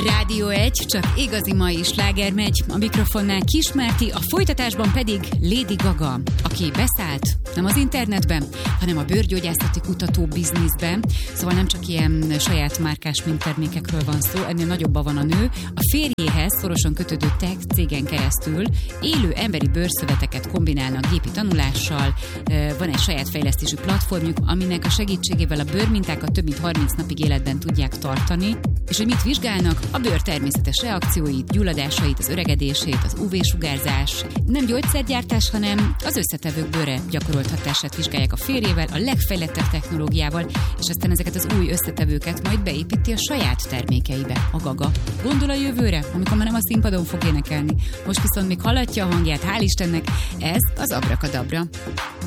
Rádió 1, csak igazi mai sláger megy. A mikrofonnál Kismárti, a folytatásban pedig Lady Gaga, aki beszállt nem az internetben, hanem a bőrgyógyászati kutató bizniszben. Szóval nem csak ilyen saját márkás minttermékekről van szó, ennél nagyobban van a nő. A férjéhez szorosan kötődő tech cégen keresztül élő emberi bőrszöveteket kombinálnak gépi tanulással. Van egy saját fejlesztésű platformjuk, aminek a segítségével a bőrmintákat több mint 30 napig életben tudják tartani. És hogy mit vizsgálnak? A bőr természetes reakcióit, gyulladásait, az öregedését, az UV-sugárzás. Nem gyógyszergyártás, hanem az összetevők bőrre gyakorolt hatását vizsgálják a férjével, a legfejlettebb technológiával, és aztán ezeket az új összetevőket majd beépíti a saját termékeibe, a Gaga. Gondol a jövőre, amikor már nem a színpadon fog énekelni. Most viszont még hallatja a hangját, hál' Istennek, ez az Abrakadabra.